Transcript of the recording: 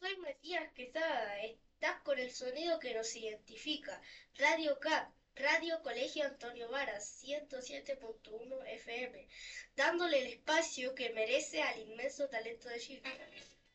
Soy Matías Quesada, estás con el sonido que nos identifica. Radio CAP, Radio Colegio Antonio Varas, 107.1 FM, dándole el espacio que merece al inmenso talento de Chile.